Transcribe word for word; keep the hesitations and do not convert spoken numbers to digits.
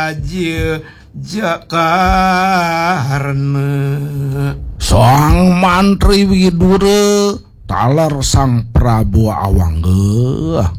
Raja Jakarna. Sang mantri Widura taler Sang Prabu Awangga.